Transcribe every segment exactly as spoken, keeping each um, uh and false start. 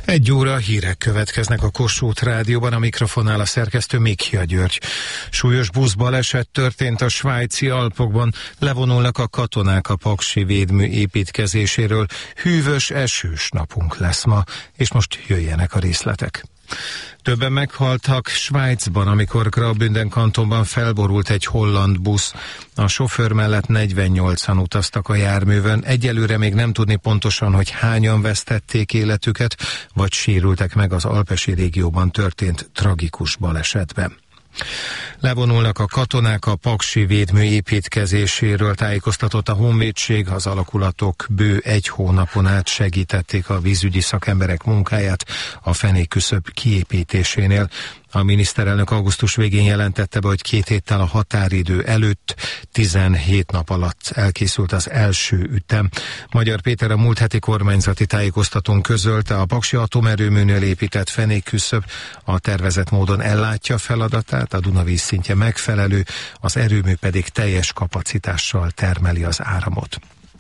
Egy óra hírek következnek a Kossuth Rádióban, a mikrofonnál a szerkesztő Mikja György. Súlyos buszbaleset történt a svájci Alpokban, levonulnak a katonák a paksi védmű építkezéséről. Hűvös, esős napunk lesz ma, és most jöjjenek a részletek. Többen meghaltak Svájcban, amikor Graubünden kantonban felborult egy holland busz. A sofőr mellett negyvennyolcan utaztak a járművön. Egyelőre még nem tudni pontosan, hogy hányan vesztették életüket, vagy sérültek meg az alpesi régióban történt tragikus balesetben. Levonulnak a katonák a paksi védmű építkezéséről, tájékoztatott a honvédség. Az alakulatok bő egy hónapon át segítették a vízügyi szakemberek munkáját a fenékküszöb kiépítésénél. A miniszterelnök augusztus végén jelentette be, hogy két héttel a határidő előtt tizenhét nap alatt elkészült az első ütem. Magyar Péter, a múlt heti kormányzati tájékoztatón közölte, a paksi atomerőműnél épített fenékküszöb a tervezett módon ellátja feladatát, a Dunavíz szintje megfelelő, az erőmű pedig teljes kapacitással termeli az áramot.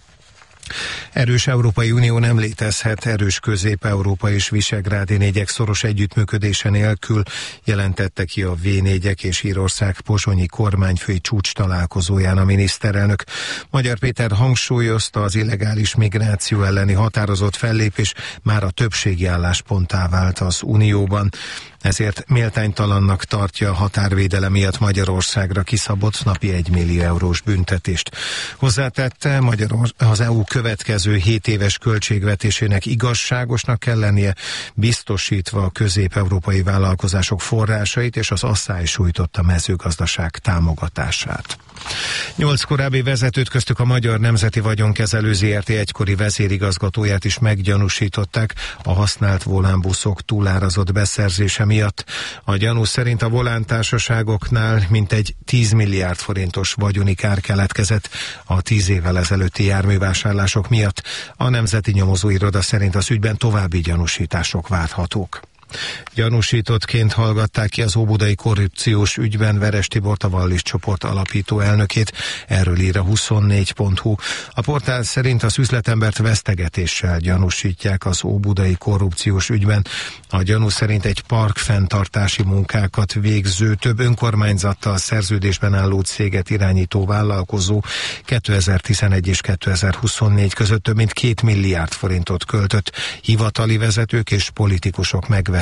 Erős Európai Unió nem létezhet erős Közép-Európa és Visegrádi négyek szoros együttműködése nélkül, jelentette ki a vé négyek és Írország pozsonyi kormányfői csúcs találkozóján a miniszterelnök. Magyar Péter hangsúlyozta, az illegális migráció elleni határozott fellépés már a többségi állásponttá vált az Unióban. Ezért méltánytalannak tartja a határvédelem miatt Magyarországra kiszabott napi egymillió eurós büntetést. Hozzátette, Magyarország az é u következő hét éves költségvetésének igazságosnak kell lennie, biztosítva a közép-európai vállalkozások forrásait és az asszály sújtotta mezőgazdaság támogatását. Nyolc korábbi vezetőt, köztük a Magyar Nemzeti Vagyonkezelő zé er té egykori vezérigazgatóját is meggyanúsították a használt volánbuszok túlárazott beszerzése miatt. A gyanú szerint a volántársaságoknál mintegy tíz milliárd forintos vagyoni kár keletkezett a tíz évvel ezelőtti járművásárlások miatt. A Nemzeti Nyomozóiroda szerint az ügyben további gyanúsítások várhatók. Gyanúsítottként hallgatták ki az óbudai korrupciós ügyben Veres Tibort, a Wallis csoport alapító elnökét. Erről ír a huszonnégy pont hu. A portál szerint az üzletembert vesztegetéssel gyanúsítják az óbudai korrupciós ügyben. A gyanú szerint egy parkfenntartási munkákat végző, több önkormányzattal szerződésben álló céget irányító vállalkozó kétezer-tizenegy és kétezer-huszonnégy között több mint két milliárd forintot költött hivatali vezetők és politikusok megvesztésére.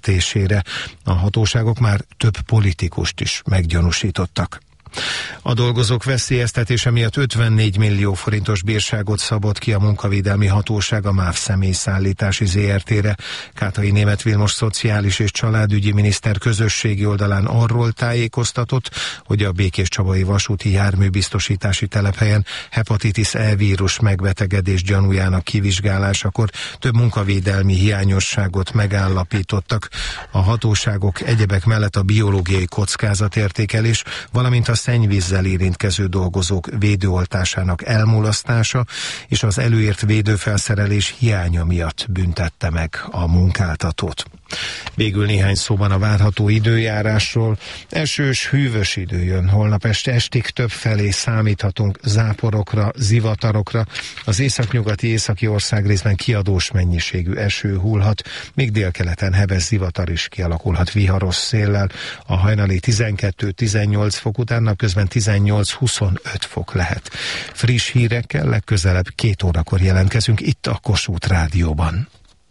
A hatóságok már több politikust is meggyanúsítottak. A dolgozók veszélyeztetése miatt ötvennégy millió forintos bírságot szabott ki a munkavédelmi hatóság a MÁV személyszállítási zé er té-re. Kátai Németh Vilmos szociális és családügyi miniszter közösségi oldalán arról tájékoztatott, hogy a Békéscsabai vasúti járműbiztosítási telephelyen hepatitis E vírus megbetegedés gyanújának kivizsgálásakor több munkavédelmi hiányosságot megállapítottak. A hatóságok egyebek mellett a biológiai kockázatértékelés, valamint a szennyvízzel érintkező dolgozók védőoltásának elmulasztása és az előírt védőfelszerelés hiánya miatt büntette meg a munkáltatót. Végül néhány szóban a várható időjárásról. Esős, hűvös idő jön. Holnap este estig többfelé számíthatunk záporokra, zivatarokra. Az északnyugati északi országrészben kiadós mennyiségű eső hullhat, míg délkeleten heves zivatar is kialakulhat viharos széllel. A hajnali tizenkettő-tizennyolc fok után napközben tizennyolc-huszonöt fok lehet. Friss hírekkel legközelebb két órakor jelentkezünk itt a Kossuth Rádióban.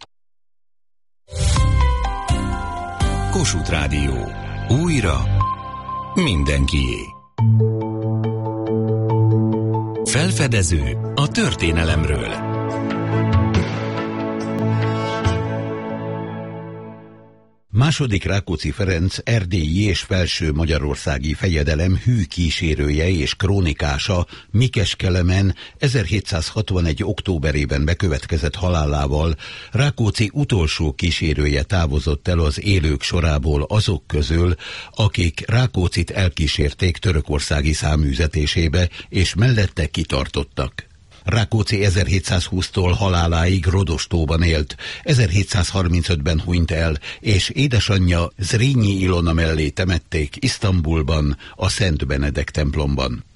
Kossuth Rádió. Újra mindenkié. Felfedező a történelemről. Második Rákóczi Ferenc erdélyi és felső magyarországi fejedelem hű kísérője és krónikása Mikes Kelemen ezerhétszázhatvanegy októberében bekövetkezett halálával Rákóczi utolsó kísérője távozott el az élők sorából azok közül, akik Rákóczit elkísérték törökországi száműzetésébe és mellette kitartottak. Rákóczi ezerhétszázhúsztól haláláig Rodostóban élt, ezerhétszázharmincötben hunyt el, és édesanyja Zrínyi Ilona mellé temették Isztambulban, a Szent Benedek templomban.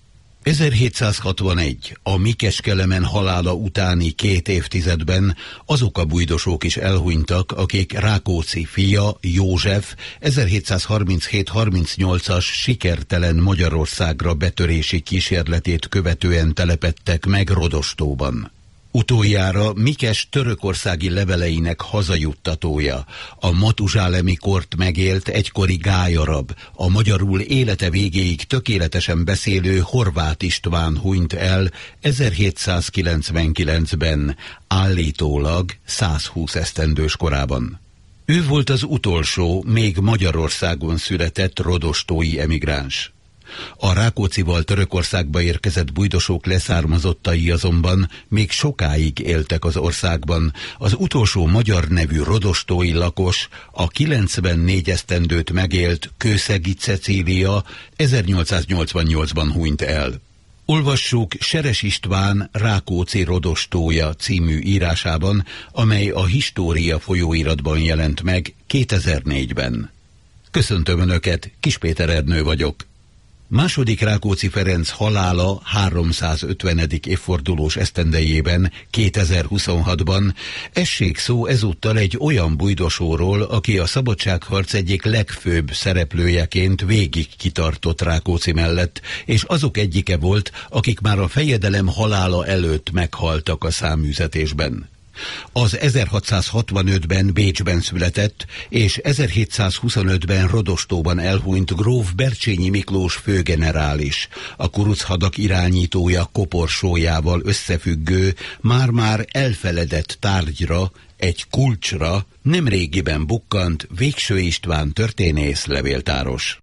ezerhétszázhatvanegy, a Mikes-Kelemen halála utáni két évtizedben azok a bujdosók is elhunytak, akik Rákóczi fia, József ezerhétszázharminchét harmincnyolcas sikertelen Magyarországra betörési kísérletét követően telepedtek meg Rodostóban. Utoljára Mikes törökországi leveleinek hazajuttatója, a matuzsálemi kort megélt egykori gályarab, a magyarul élete végéig tökéletesen beszélő Horváth István hunyt el ezerhétszázkilencvenkilencben, állítólag százhúsz esztendős korában. Ő volt az utolsó, még Magyarországon született rodostói emigráns. A Rákóczival Törökországba érkezett bujdosók leszármazottai azonban még sokáig éltek az országban. Az utolsó magyar nevű rodostói lakos, a kilencvennégy esztendőt megélt Kőszegi Cecília ezernyolcszáznyolcvannyolcban hunyt el. Olvassuk Seres István Rákóczi rodostója című írásában, amely a História folyóiratban jelent meg kétezer-négyben. Köszöntöm Önöket, Kis Péter Ernő vagyok. Második Rákóczi Ferenc halála háromszázötvenedik évfordulós esztendejében, kétezer-huszonhatban essék szó ezúttal egy olyan bujdosóról, aki a szabadságharc egyik legfőbb szereplőjeként végig kitartott Rákóczi mellett, és azok egyike volt, akik már a fejedelem halála előtt meghaltak a száműzetésben. Az ezerhatszázhatvanötben Bécsben született, és ezerhétszázhuszonötben Rodostóban elhunyt gróf Bercsényi Miklós főgenerális, a kuruchadak irányítója koporsójával összefüggő, már-már elfeledett tárgyra, egy kulcsra nemrégiben bukkant Végső István történész levéltáros.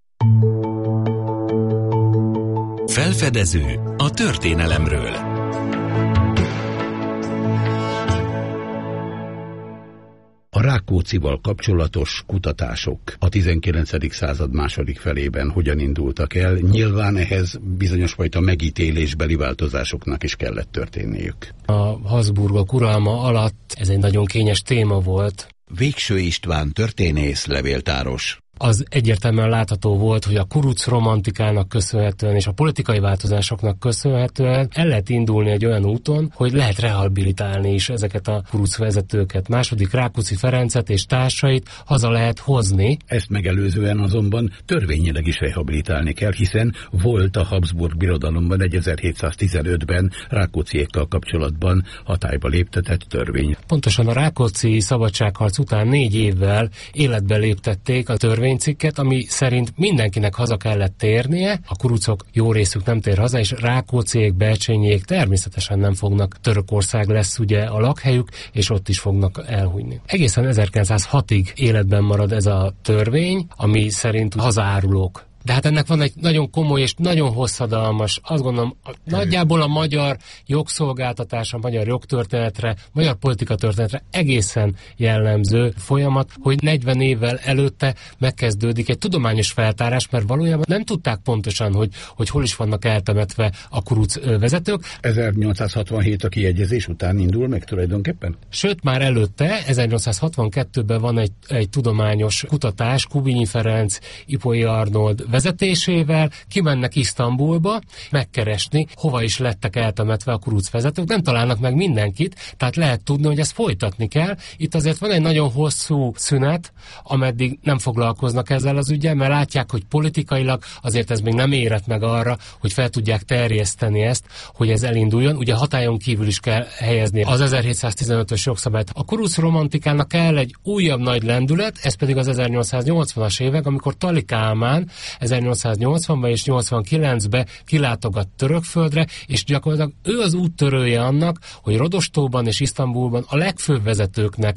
Felfedező a történelemről. A Rákóczival kapcsolatos kutatások a tizenkilencedik század második felében hogyan indultak el? Nyilván ehhez bizonyos fajta megítélésbeli változásoknak is kellett történniük. A Habsburgok uralma alatt ez egy nagyon kényes téma volt. Végső István történész levéltáros. Az egyértelműen látható volt, hogy a kuruc romantikának köszönhetően és a politikai változásoknak köszönhetően el lehet indulni egy olyan úton, hogy lehet rehabilitálni is ezeket a kuruc vezetőket. Második Rákóczi Ferencet és társait haza lehet hozni. Ezt megelőzően azonban törvényileg is rehabilitálni kell, hiszen volt a Habsburg Birodalomban ezerhétszáztizenötben Rákócziékkal kapcsolatban hatályba léptetett törvény. Pontosan a Rákóczi szabadságharc után négy évvel életbe léptették a törvény cikket, ami szerint mindenkinek haza kellett térnie, a kurucok jó részük nem tér haza, és Rákócziék, Bercsényiék természetesen nem fognak. Törökország lesz ugye a lakhelyük, és ott is fognak elhunyni. Egészen ezerkilencszázhatig életben marad ez a törvény, ami szerint hazaárulók. De hát ennek van egy nagyon komoly és nagyon hosszadalmas, azt gondolom, nagyjából a magyar jogszolgáltatás, a magyar jogtörténetre, magyar politikatörténetre egészen jellemző folyamat, hogy negyven évvel előtte megkezdődik egy tudományos feltárás, mert valójában nem tudták pontosan, hogy, hogy hol is vannak eltemetve a kuruc vezetők. ezernyolcszázhatvanhét a kiegyezés után indul meg tulajdonképpen? Sőt, már előtte, ezernyolcszázhatvankettőben van egy, egy tudományos kutatás, Kubinyi Ferenc, Ipoly Arnold vezetésével, kimennek Isztambulba megkeresni, hova is lettek eltemetve a kuruc vezetők. Nem találnak meg mindenkit, tehát lehet tudni, hogy ezt folytatni kell. Itt azért van egy nagyon hosszú szünet, ameddig nem foglalkoznak ezzel az üggyel, mert látják, hogy politikailag azért ez még nem érett meg arra, hogy fel tudják terjeszteni ezt, hogy ez elinduljon. Ugye hatályon kívül is kell helyezni az ezerhétszáztizenötös jogszabályt. A kuruc romantikának kell egy újabb nagy lendület, ez pedig az ezernyolcszáznyolcvanas évek, amikor Thaly Kálmán ezernyolcszáznyolcvanban és nyolcvankilencben kilátogat Törökföldre, és gyakorlatilag ő az úttörője annak, hogy Rodostóban és Isztambulban a legfőbb vezetőknek